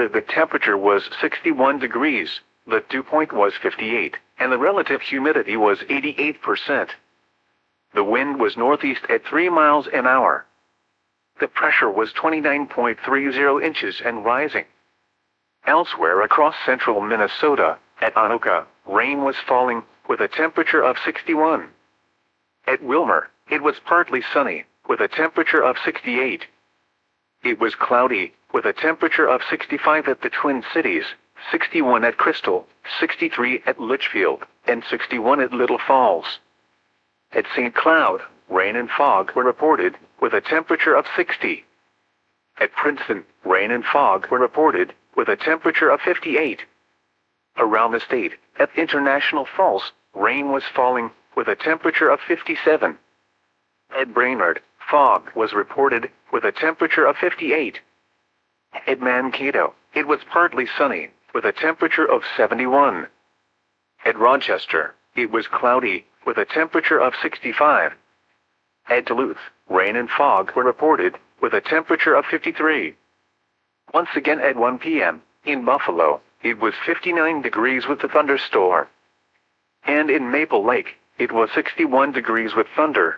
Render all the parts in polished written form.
reported the temperature was 61 degrees, the dew point was 58, and the relative humidity was 88%. The wind was northeast at 3 miles an hour. The pressure was 29.30 inches and rising. Elsewhere across central Minnesota, at Anoka, rain was falling, with a temperature of 61. At Wilmer, it was partly sunny, with a temperature of 68. It was cloudy, with a temperature of 65 at the Twin Cities, 61 at Crystal, 63 at Litchfield, and 61 at Little Falls. At St. Cloud, rain and fog were reported, with a temperature of 60. At Princeton, rain and fog were reported, with a temperature of 58. Around the state, at International Falls, rain was falling, with a temperature of 57. At Brainerd, fog was reported, with a temperature of 58. At Mankato, it was partly sunny, with a temperature of 71. At Rochester, it was cloudy, with a temperature of 65. At Duluth, rain and fog were reported, with a temperature of 53. Once again at 1 p.m., in Buffalo, it was 59 degrees with a thunderstorm. And in Maple Lake, it was 61 degrees with thunder.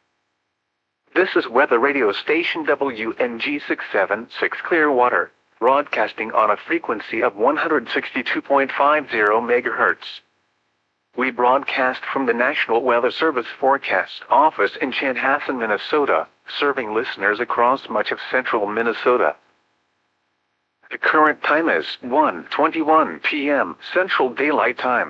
This is weather radio station WNG 676 Clearwater, broadcasting on a frequency of 162.50 MHz. We broadcast from the National Weather Service Forecast Office in Chanhassen, Minnesota, serving listeners across much of central Minnesota. The current time is 1:21 p.m. Central Daylight Time.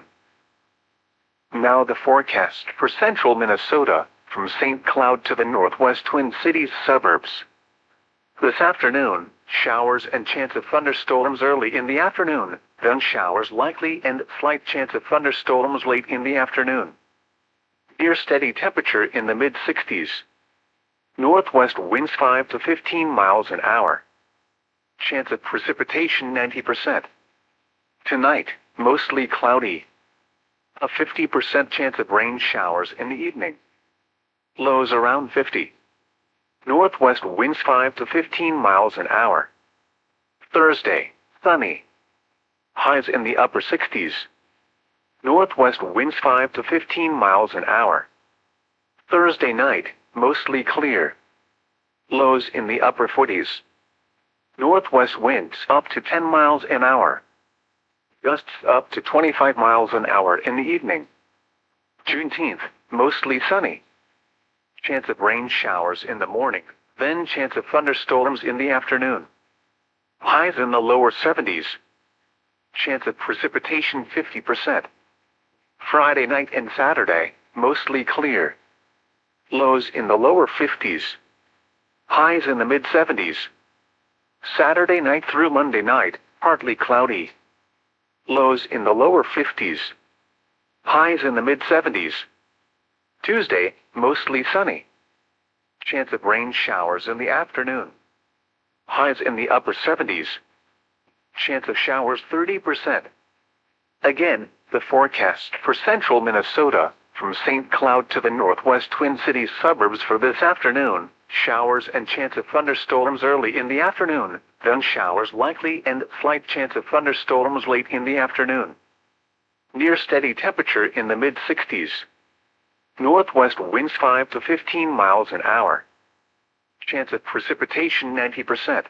Now the forecast for central Minnesota, from St. Cloud to the northwest Twin Cities suburbs. This afternoon, showers and chance of thunderstorms early in the afternoon, then showers likely and slight chance of thunderstorms late in the afternoon. Near steady temperature in the mid-60s. Northwest winds 5 to 15 miles an hour. Chance of precipitation 90%. Tonight, mostly cloudy. A 50% chance of rain showers in the evening. Lows around 50. Northwest winds 5 to 15 miles an hour. Thursday, sunny. Highs in the upper 60s. Northwest winds 5 to 15 miles an hour. Thursday night, mostly clear. Lows in the upper 40s. Northwest winds up to 10 miles an hour. Gusts up to 25 miles an hour in the evening. Juneteenth, mostly sunny. Chance of rain showers in the morning, then chance of thunderstorms in the afternoon. Highs in the lower 70s. Chance of precipitation 50%. Friday night and Saturday, mostly clear. Lows in the lower 50s. Highs in the mid-70s. Saturday night through Monday night, partly cloudy. Lows in the lower 50s. Highs in the mid-70s. Tuesday, mostly sunny. Chance of rain showers in the afternoon. Highs in the upper 70s. Chance of showers 30%. Again, the forecast for central Minnesota, from St. Cloud to the northwest Twin Cities suburbs for this afternoon, showers and chance of thunderstorms early in the afternoon, then showers likely and slight chance of thunderstorms late in the afternoon. Near steady temperature in the mid-60s. Northwest winds 5 to 15 miles an hour. Chance of precipitation 90%.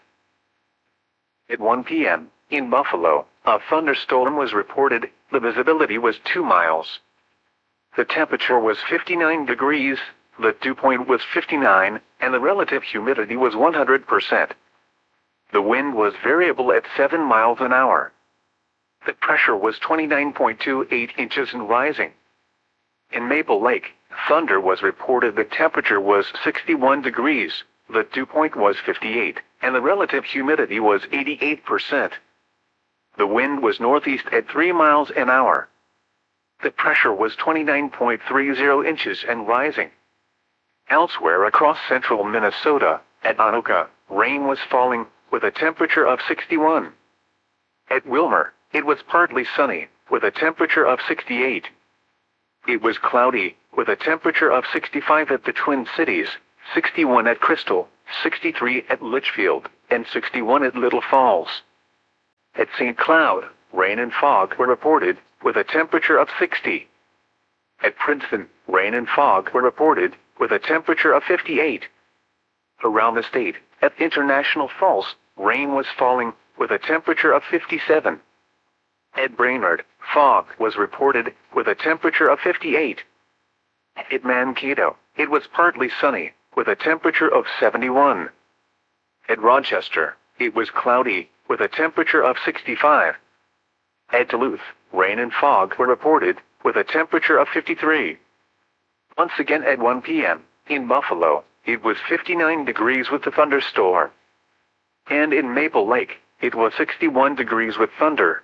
At 1 p.m., in Buffalo, a thunderstorm was reported. The visibility was 2 miles. The temperature was 59 degrees, the dew point was 59, and the relative humidity was 100%. The wind was variable at 7 miles an hour. The pressure was 29.28 inches and rising. In Maple Lake, thunder was reported. The temperature was 61 degrees, the dew point was 58, and the relative humidity was 88%. The wind was northeast at 3 miles an hour. The pressure was 29.30 inches and rising. Elsewhere across central Minnesota, at Anoka, rain was falling, with a temperature of 61. At Wilmer, it was partly sunny, with a temperature of 68. It was cloudy, with a temperature of 65 at the Twin Cities, 61 at Crystal, 63 at Litchfield, and 61 at Little Falls. At St. Cloud, rain and fog were reported, with a temperature of 60. At Princeton, rain and fog were reported, with a temperature of 58. Around the state, at International Falls, rain was falling, with a temperature of 57. At Brainerd, fog was reported, with a temperature of 58. At Mankato, it was partly sunny, with a temperature of 71. At Rochester, it was cloudy, with a temperature of 65. At Duluth, rain and fog were reported, with a temperature of 53. Once again at 1 p.m., in Buffalo, it was 59 degrees with a thunderstorm. And in Maple Lake, it was 61 degrees with thunder.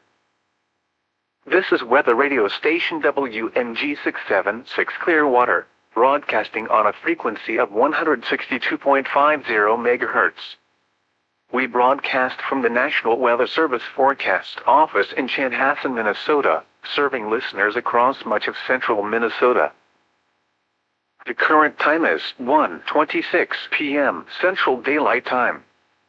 This is weather radio station WMG 676 Clearwater, broadcasting on a frequency of 162.50 MHz. We broadcast from the National Weather Service Forecast Office in Chanhassen, Minnesota, serving listeners across much of central Minnesota. The current time is 1:26 p.m. Central Daylight Time.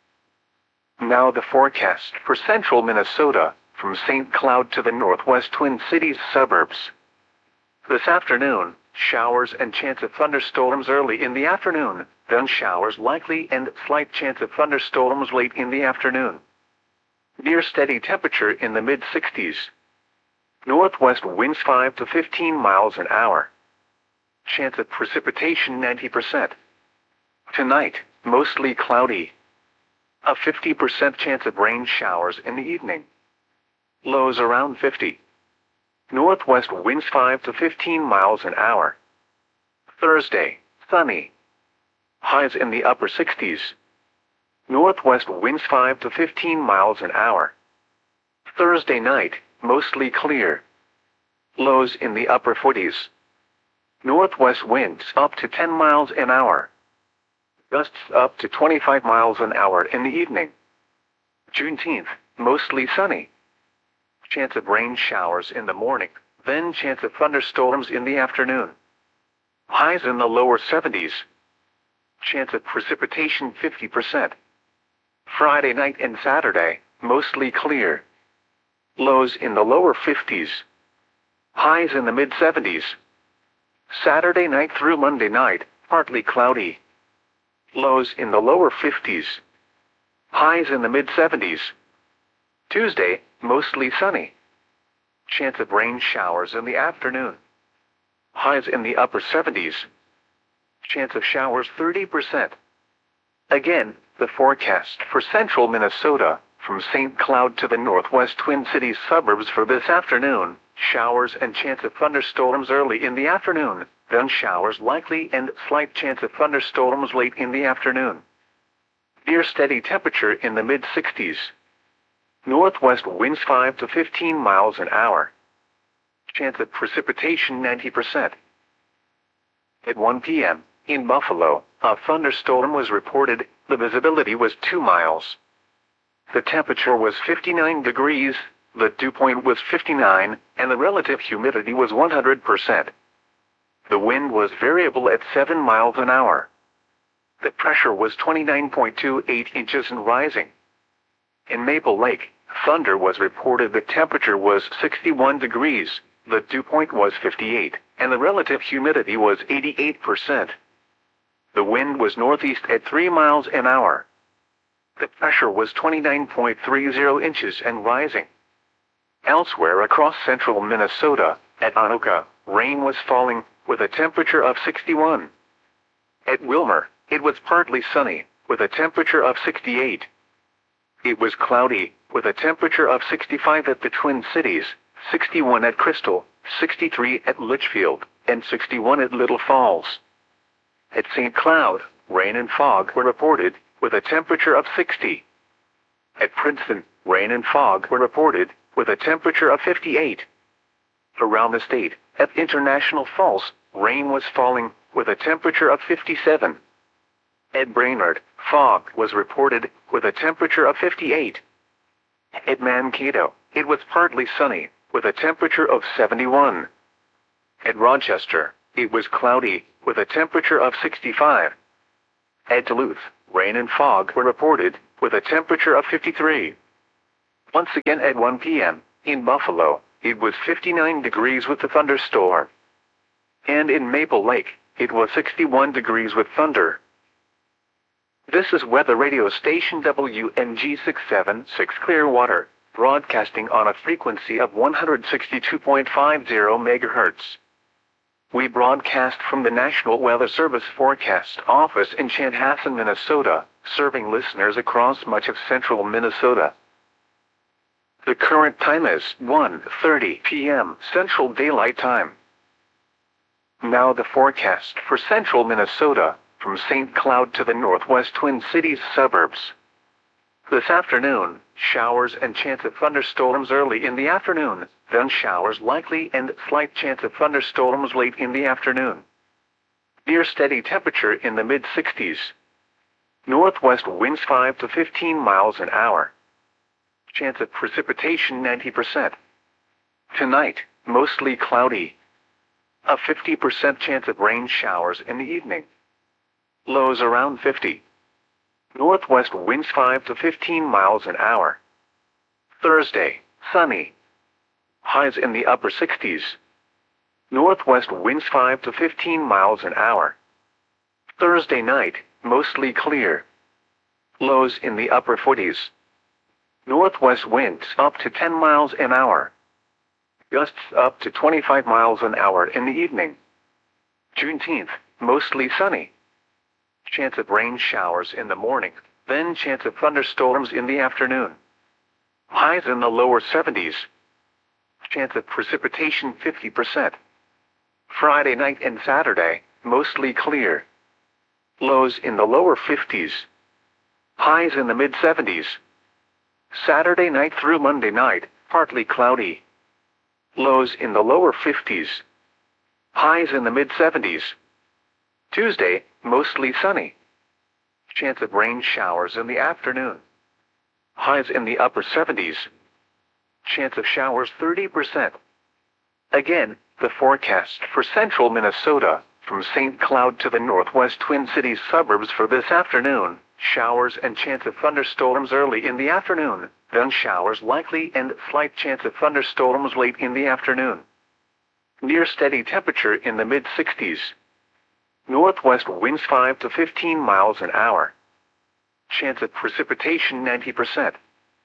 Now the forecast for central Minnesota, from St. Cloud to the northwest Twin Cities suburbs. This afternoon, showers and chance of thunderstorms early in the afternoon, then showers likely and slight chance of thunderstorms late in the afternoon. Near steady temperature in the mid-60s. Northwest winds 5 to 15 miles an hour. Chance of precipitation 90%. Tonight, mostly cloudy. A 50% chance of rain showers in the evening. Lows around 50. Northwest winds 5 to 15 miles an hour. Thursday, sunny. Highs in the upper 60s. Northwest winds 5 to 15 miles an hour. Thursday night, mostly clear. Lows in the upper 40s. Northwest winds up to 10 miles an hour. Gusts up to 25 miles an hour in the evening. Juneteenth, mostly sunny. Chance of rain showers in the morning, then chance of thunderstorms in the afternoon. Highs in the lower 70s. Chance of precipitation 50%. Friday night and Saturday, mostly clear. Lows in the lower 50s. Highs in the mid-70s. Saturday night through Monday night, partly cloudy. Lows in the lower 50s. Highs in the mid-70s. Tuesday, mostly sunny. Chance of rain showers in the afternoon. Highs in the upper 70s. Chance of showers 30%. Again, the forecast for central Minnesota, from St. Cloud to the northwest Twin Cities suburbs for this afternoon, showers and chance of thunderstorms early in the afternoon, then showers likely and slight chance of thunderstorms late in the afternoon. Near steady temperature in the mid-60s. Northwest winds 5 to 15 miles an hour. Chance of precipitation 90%. At 1 p.m., in Buffalo, a thunderstorm was reported. The visibility was 2 miles. The temperature was 59 degrees, the dew point was 59, and the relative humidity was 100%. The wind was variable at 7 miles an hour. The pressure was 29.28 inches and rising. In Maple Lake, thunder was reported. The temperature was 61 degrees, the dew point was 58, and the relative humidity was 88%. The wind was northeast at 3 miles an hour. The pressure was 29.30 inches and rising. Elsewhere across central Minnesota, at Anoka, rain was falling, with a temperature of 61. At Wilmer, it was partly sunny, with a temperature of 68. It was cloudy, with a temperature of 65 at the Twin Cities, 61 at Crystal, 63 at Litchfield, and 61 at Little Falls. At St. Cloud, rain and fog were reported, with a temperature of 60. At Princeton, rain and fog were reported, with a temperature of 58. Around the state, at International Falls, rain was falling, with a temperature of 57. At Brainerd, fog was reported, with a temperature of 58. At Mankato, it was partly sunny, with a temperature of 71. At Rochester, it was cloudy, with a temperature of 65. At Duluth, rain and fog were reported, with a temperature of 53. Once again at 1 p.m., in Buffalo, it was 59 degrees with a thunderstorm. And in Maple Lake, it was 61 degrees with thunder. This is weather radio station WNG676 Clearwater, broadcasting on a frequency of 162.50 MHz. We broadcast from the National Weather Service Forecast Office in Chanhassen, Minnesota, serving listeners across much of central Minnesota. The current time is 1:30 p.m. Central Daylight Time. Now the forecast for central Minnesota, from St. Cloud to the northwest Twin Cities suburbs. This afternoon, showers and chance of thunderstorms early in the afternoon, then showers likely and slight chance of thunderstorms late in the afternoon. Near steady temperature in the mid-60s. Northwest winds 5 to 15 miles an hour. Chance of precipitation 90%. Tonight, mostly cloudy. A 50% chance of rain showers in the evening. Lows around 50. Northwest winds 5 to 15 miles an hour. Thursday, sunny. Highs in the upper 60s. Northwest winds 5 to 15 miles an hour. Thursday night, mostly clear. Lows in the upper 40s. Northwest winds up to 10 miles an hour. Gusts up to 25 miles an hour in the evening. Juneteenth, mostly sunny. Chance of rain showers in the morning, then chance of thunderstorms in the afternoon. Highs in the lower 70s. Chance of precipitation 50%. Friday night and Saturday, mostly clear. Lows in the lower 50s. Highs in the mid-70s. Saturday night through Monday night, partly cloudy. Lows in the lower 50s. Highs in the mid-70s. Tuesday, mostly sunny. Chance of rain showers in the afternoon. Highs in the upper 70s. Chance of showers 30%. Again, the forecast for central Minnesota, from St. Cloud to the northwest Twin Cities suburbs for this afternoon. Showers and chance of thunderstorms early in the afternoon, then showers likely and slight chance of thunderstorms late in the afternoon. Near steady temperature in the mid-60s. Northwest winds 5 to 15 miles an hour. Chance of precipitation 90%.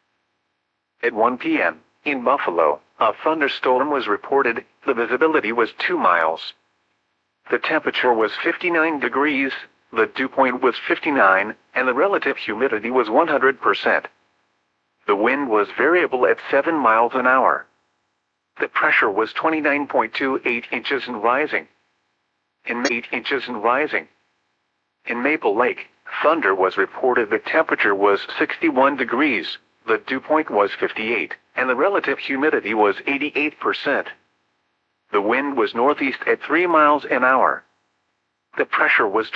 At 1 p.m., in Buffalo, a thunderstorm was reported. The visibility was 2 miles. The temperature was 59 degrees. The dew point was 59, and the relative humidity was 100%. The wind was variable at 7 miles an hour. The pressure was 29.28 inches and rising. In 8 inches and rising. In Maple Lake, thunder was reported. The temperature was 61 degrees, the dew point was 58, and the relative humidity was 88%. The wind was northeast at 3 miles an hour. The pressure was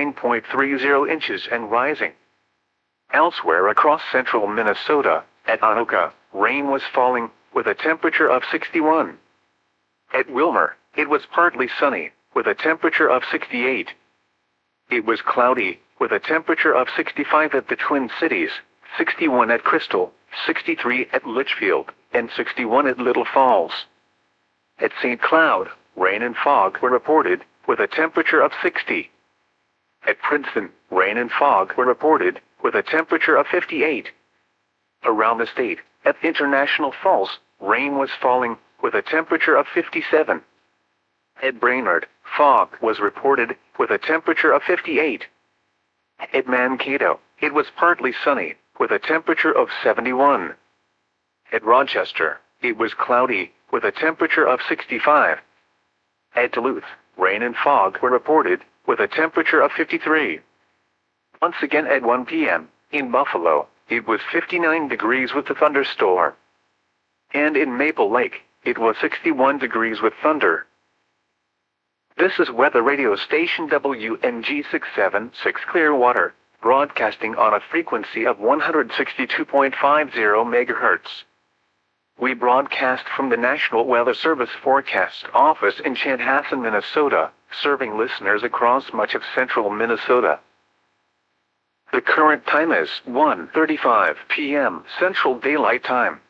29.30 inches and rising. Elsewhere across central Minnesota, at Anoka, rain was falling, with a temperature of 61. At Wilmer, it was partly sunny, with a temperature of 68. It was cloudy, with a temperature of 65 at the Twin Cities, 61 at Crystal, 63 at Litchfield, and 61 at Little Falls. At St. Cloud, rain and fog were reported, with a temperature of 60. At Princeton, rain and fog were reported, with a temperature of 58. Around the state, at International Falls, rain was falling, with a temperature of 57. At Brainerd, fog was reported, with a temperature of 58. At Mankato, it was partly sunny, with a temperature of 71. At Rochester, it was cloudy, with a temperature of 65. At Duluth, rain and fog were reported, with a temperature of 53. Once again at 1 p.m., in Buffalo, it was 59 degrees with a thunderstorm. And in Maple Lake, it was 61 degrees with thunder. This is weather radio station WNG676 Clearwater, broadcasting on a frequency of 162.50 MHz. We broadcast from the National Weather Service Forecast Office in Chanhassen, Minnesota, serving listeners across much of central Minnesota. The current time is 1:35 p.m. Central Daylight Time.